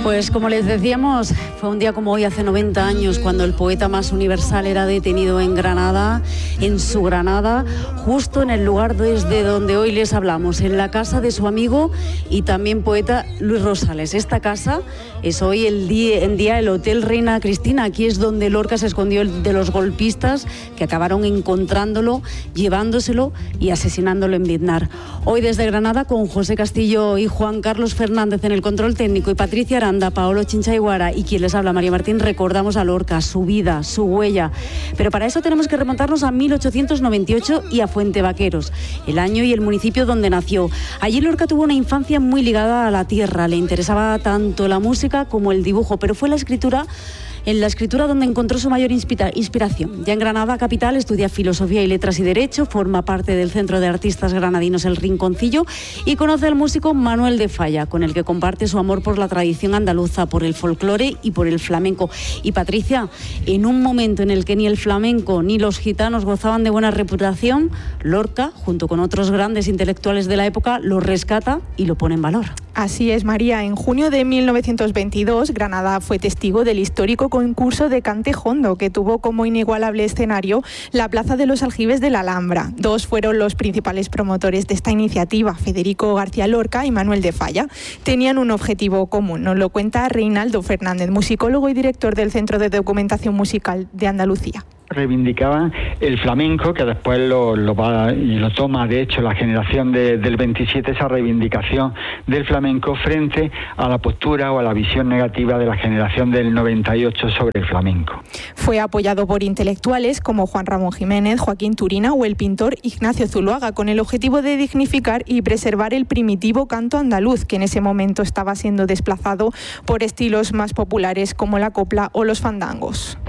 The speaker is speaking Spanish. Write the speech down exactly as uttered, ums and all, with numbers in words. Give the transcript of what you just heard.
Pues como les decíamos, fue un día como hoy hace noventa años cuando el poeta más universal era detenido en Granada, en su Granada, justo en el lugar desde donde hoy les hablamos, en la casa de su amigo y también poeta Luis Rosales. Esta casa es hoy el día, en día el Hotel Reina Cristina. Aquí es donde Lorca se escondió de los golpistas que acabaron encontrándolo, llevándoselo y asesinándolo en Biznar. Hoy desde Granada con José Castillo y Juan Carlos Fernández en el control técnico y Patricia Aranda, Paolo Chinchaiguara y quien les habla, María Martín, recordamos a Lorca, su vida, su huella. Pero para eso tenemos que remontarnos a mil ochocientos noventa y ocho y a Fuentevaqueros, el año y el municipio donde nació. Allí Lorca tuvo una infancia muy ligada a la tierra, le interesaba tanto la música como el dibujo, pero fue la escritura en la escritura donde encontró su mayor inspira- inspiración. Ya en Granada capital estudia Filosofía y Letras y Derecho, forma parte del Centro de Artistas Granadinos El Rinconcillo y conoce al músico Manuel de Falla, con el que comparte su amor por la tradición andaluza, por el folclore y por el flamenco. Y Patricia, en un momento en el que ni el flamenco ni los gitanos gozaban de buena reputación, Lorca, junto con otros grandes intelectuales de la época, lo rescata y lo pone en valor. Así es, María. En junio de mil novecientos veintidós, Granada fue testigo del histórico concurso de cante jondo, que tuvo como inigualable escenario la Plaza de los Aljibes de la Alhambra. Dos fueron los principales promotores de esta iniciativa, Federico García Lorca y Manuel de Falla. Tenían un objetivo común, nos lo cuenta Reinaldo Fernández, musicólogo y director del Centro de Documentación Musical de Andalucía. Reivindicaban el flamenco, que después lo, lo va y lo toma, de hecho, la generación de, del veintisiete, esa reivindicación del flamenco frente a la postura o a la visión negativa de la generación del noventa y ocho sobre el flamenco. Fue apoyado por intelectuales como Juan Ramón Jiménez, Joaquín Turina o el pintor Ignacio Zuloaga, con el objetivo de dignificar y preservar el primitivo canto andaluz, que en ese momento estaba siendo desplazado por estilos más populares como la copla o los fandangos.